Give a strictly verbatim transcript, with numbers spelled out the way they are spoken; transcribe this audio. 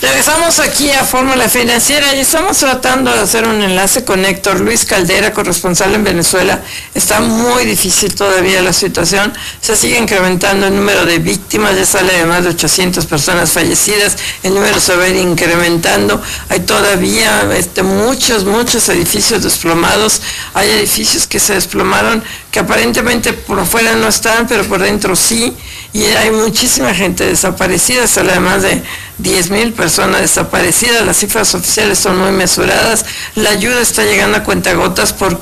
Regresamos aquí a Fórmula Financiera y estamos tratando de hacer un enlace con Héctor Luis Caldera, corresponsal en Venezuela. Está muy difícil todavía la situación, se sigue incrementando el número de víctimas, ya sale de más de ochocientas personas fallecidas, el número se va a ir incrementando, hay todavía este, muchos, muchos edificios desplomados, hay edificios que se desplomaron que aparentemente por afuera no están, pero por dentro sí, y hay muchísima gente desaparecida, sale de más de diez mil personas desaparecidas, las cifras oficiales son muy mesuradas, la ayuda está llegando a cuentagotas porque